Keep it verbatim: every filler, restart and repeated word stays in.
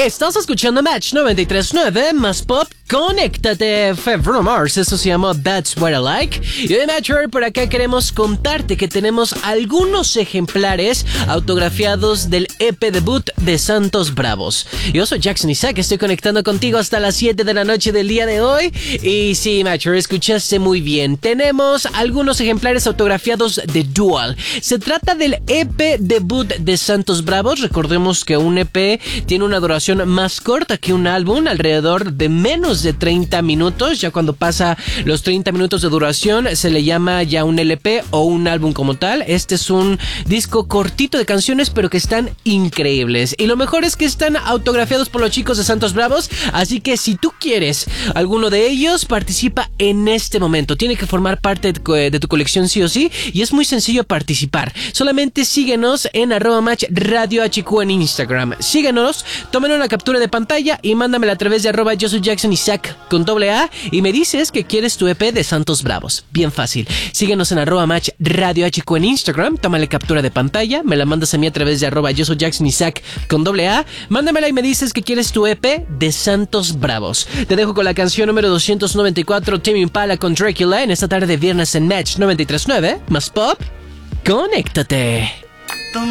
Estás escuchando Match noventa y tres punto nueve más Pop. Conéctate, Bruno Mars, eso se llama That's What I Like. Y de Matcher, por acá queremos contarte que tenemos algunos ejemplares autografiados del E P debut de Santos Bravos. Yo soy Jackson Isaac, estoy conectando contigo hasta las siete de la noche del día de hoy. Y sí, Matcher, escuchaste muy bien. Tenemos algunos ejemplares autografiados de Dual. Se trata del E P debut de Santos Bravos. Recordemos que un E P tiene una duración más corta que un álbum, alrededor de menos de treinta minutos. Ya cuando pasa los treinta minutos de duración se le llama ya un L P o un álbum como tal. Este es un disco cortito de canciones, pero que están increíbles. Y lo mejor es que están autografiados por los chicos de Santos Bravos. Así que si tú quieres alguno de ellos, participa en este momento. Tiene que formar parte de tu colección sí o sí. Y es muy sencillo participar. Solamente síguenos en arroba match radio H Q en Instagram. Síguenos, tomen una captura de pantalla y mándamela a través de arroba yo soy Jackson Isaac con doble A y me dices que quieres tu E P de Santos Bravos. Bien fácil. Síguenos en arroba match radio H Q en Instagram, tómale captura de pantalla, me la mandas a mí a través de arroba yo soy Jackson Isaac con doble A, mándamela y me dices que quieres tu E P de Santos Bravos. Te dejo con la canción número doscientos noventa y cuatro, Tame Impala con Dracula, en esta tarde de viernes en Match noventa y tres punto nueve, más Pop. Conéctate.